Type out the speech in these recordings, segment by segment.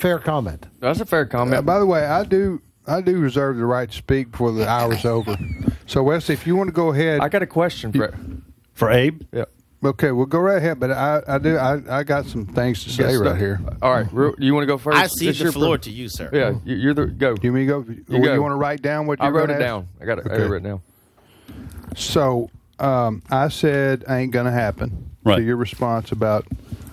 fair comment. That's a fair comment. By the way, I do reserve the right to speak before the hour's over. So, Wesley, if you want to go ahead. I got a question for Abe. Yeah. Okay, we'll go right ahead. But I got some things to say right here. All right, you want to go first? I cede the floor to you, sir. Yeah, you're the go. You mean go? You want to write down what you wrote it down. I got it written down. So I said ain't gonna happen. Right. To your response about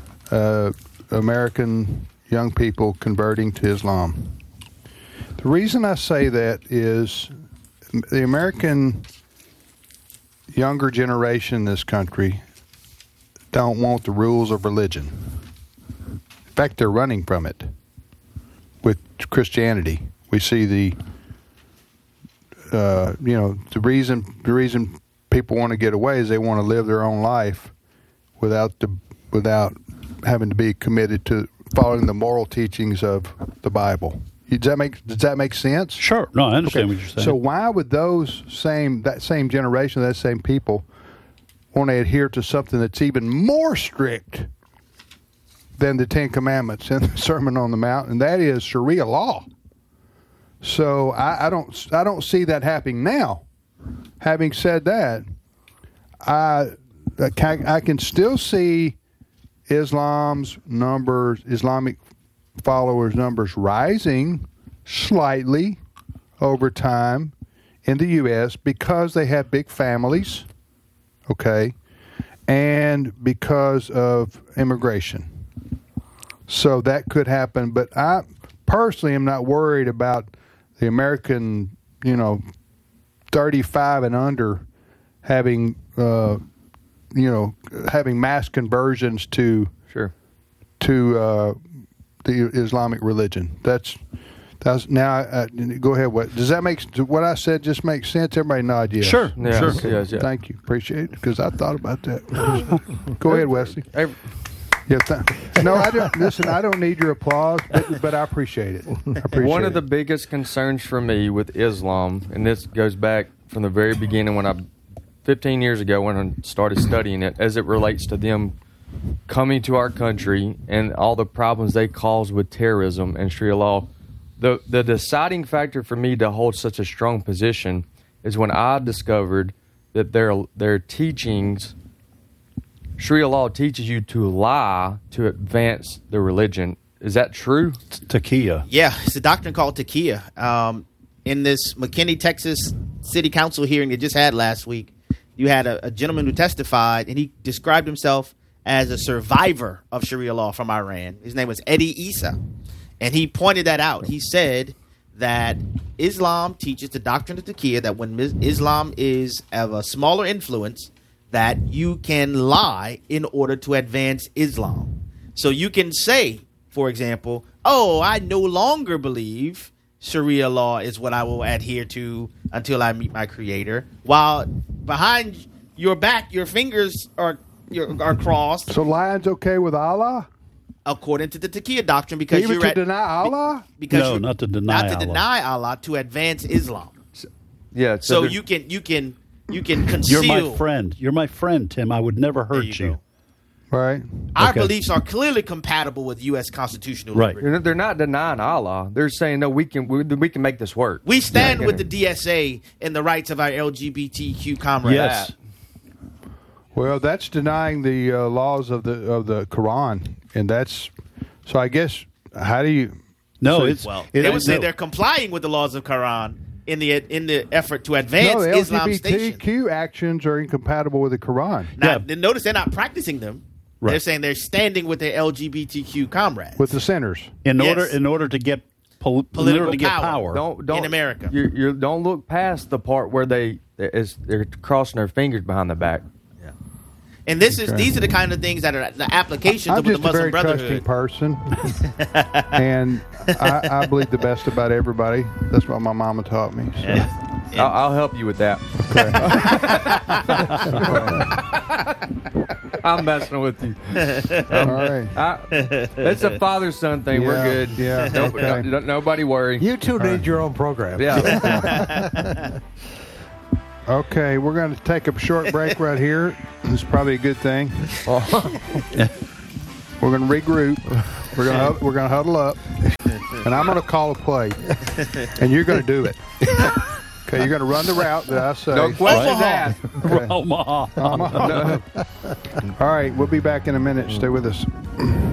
American young people converting to Islam. The reason I say that is the American younger generation in this country don't want the rules of religion. In fact, they're running from it. With Christianity, we see the reason people want to get away is they want to live their own life without having to be committed to following the moral teachings of the Bible. Does that make sense? Sure. No, I understand what you're saying. So why would that same generation, that same people, want to adhere to something that's even more strict than the Ten Commandments and the Sermon on the Mount, and that is Sharia law? So I don't see that happening now. Having said that, I can still see Islamic followers numbers rising slightly over time in the U.S. because they have big families, okay, and because of immigration. So that could happen, but I personally am not worried about the American, 35 and under having mass conversions to the Islamic religion. That's now. Go ahead. What does that make? What I said just makes sense. Everybody nod yes. Sure. Yeah, sure. Okay. Yeah. Thank you. Appreciate it because I thought about that. Go ahead, Wesley. No, I don't. Listen, I don't need your applause, but I appreciate it. One of the biggest concerns for me with Islam, and this goes back from the very beginning 15 years ago when I started studying it, as it relates to them coming to our country and all the problems they cause with terrorism and Sharia law. The deciding factor for me to hold such a strong position is when I discovered that their teachings, Sharia law teaches you to lie to advance the religion. Is that true? Taqiyya. Yeah, it's a doctrine called Taqiyya. In this McKinney, Texas City Council hearing they just had last week, you had a gentleman who testified, and he described himself as a survivor of Sharia law from Iran. His name was Eddie Issa. And he pointed that out. He said that Islam teaches the doctrine of Taqiyya, that when Islam is of a smaller influence, that you can lie in order to advance Islam. So you can say, for example, I no longer believe Sharia law is what I will adhere to until I meet my Creator, while behind your back, your fingers are crossed. So lying's okay with Allah? According to the Taqiyya doctrine, because even you're to deny Allah? Not to deny Allah, to advance Islam. Yeah. So you can conceal. You're my friend, Tim. I would never hurt you. Right. Our beliefs are clearly compatible with U.S. constitutional liberty. They're not denying Allah. They're saying, no, we can make this work. We stand with the DSA in the rights of our LGBTQ comrades. Yes. Well, that's denying the laws of the Quran, and that's so. I guess how do you? No, they would say they're complying with the laws of Quran in the effort to advance Islam station. LGBTQ actions are incompatible with the Quran. Now, notice they're not practicing them. Right. They're saying they're standing with their LGBTQ comrades, with the sinners, in order to get political power. Don't in America. You don't look past the part where they're crossing their fingers behind the back. And these are the kind of things that are the applications of the Muslim Brotherhood. I'm just a very trusting person, and I believe the best about everybody. That's what my mama taught me. So. Yeah. I'll help you with that. Okay. I'm messing with you. All right. It's a father-son thing. Yeah, We're good. Yeah. Okay. Nobody worry. You two need your own program. Yeah. Okay, we're going to take a short break right here. It's probably a good thing. We're going to regroup. We're gonna huddle up, and I'm gonna call a play, and you're gonna do it. Okay, you're gonna run the route that I say. No question asked. Omaha. All right, we'll be back in a minute. Stay with us.